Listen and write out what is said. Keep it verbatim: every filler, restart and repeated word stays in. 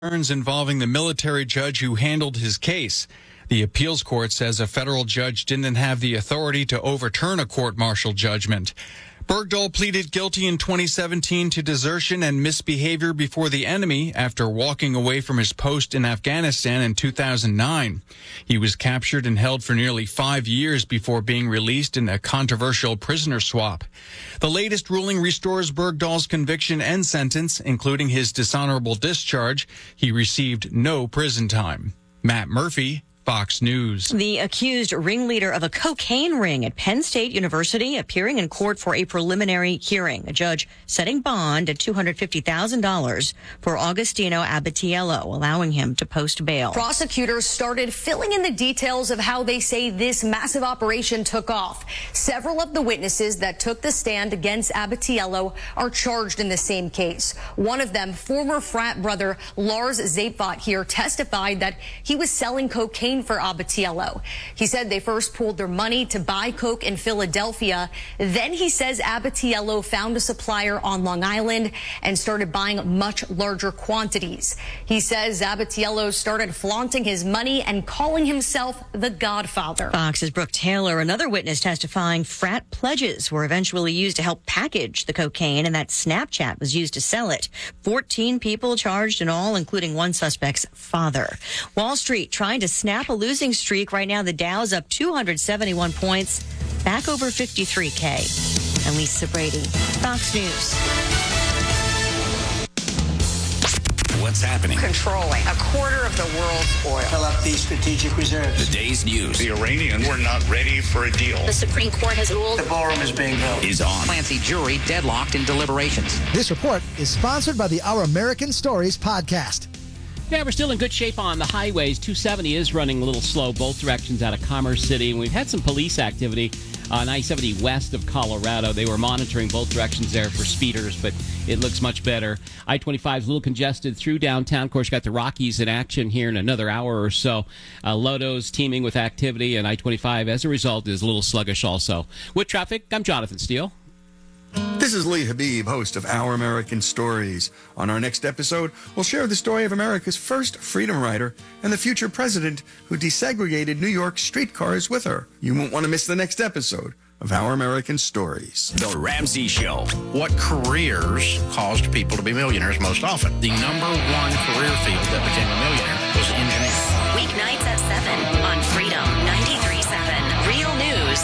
involving the military judge who handled his case. The appeals court says a federal judge didn't have the authority to overturn a court-martial judgment. Bergdahl pleaded guilty in twenty seventeen to desertion and misbehavior before the enemy after walking away from his post in Afghanistan in two thousand nine. He was captured and held for nearly five years before being released in a controversial prisoner swap. The latest ruling restores Bergdahl's conviction and sentence, including his dishonorable discharge. He received no prison time. Matt Murphy, Fox News. The accused ringleader of a cocaine ring at Penn State University appearing in court for a preliminary hearing. A judge setting bond at two hundred fifty thousand dollars for Augustino Abatiello, allowing him to post bail. Prosecutors started filling in the details of how they say this massive operation took off. Several of the witnesses that took the stand against Abatiello are charged in the same case. One of them, former frat brother Lars Zapot here, testified that he was selling cocaine for Abatiello. He said they first pooled their money to buy coke in Philadelphia. Then he says Abatiello found a supplier on Long Island and started buying much larger quantities. He says Abatiello started flaunting his money and calling himself the Godfather. Fox's Brooke Taylor, another witness testifying frat pledges were eventually used to help package the cocaine and that Snapchat was used to sell it. fourteen people charged in all, including one suspect's father. Wall Street trying to snap a losing streak. Right now, the Dow's up two hundred seventy-one points, back over fifty-three K. And Lisa Brady, Fox News. What's happening? Controlling a quarter of the world's oil. Fill up these strategic reserves. The day's news. The Iranians were not ready for a deal. The Supreme Court has ruled the ballroom is being built. Is on. Clancy jury deadlocked in deliberations. This report is sponsored by the Our American Stories podcast. Yeah, we're still in good shape on the highways. two seventy is running a little slow both directions out of Commerce City. And we've had some police activity on I seventy west of Colorado. They were monitoring both directions there for speeders, but it looks much better. I twenty-five is a little congested through downtown. Of course, you got the Rockies in action here in another hour or so. Uh, Lodo's teaming with activity, and I twenty-five, as a result, is a little sluggish also. With traffic, I'm Jonathan Steele. This is Lee Habib, host of Our American Stories. On our next episode, we'll share the story of America's first freedom rider and the future president who desegregated New York's streetcars with her. You won't want to miss the next episode of Our American Stories. The Ramsey Show. What careers caused people to be millionaires most often? The number one career field that became a millionaire was engineering. Weeknights at seven on Freedom.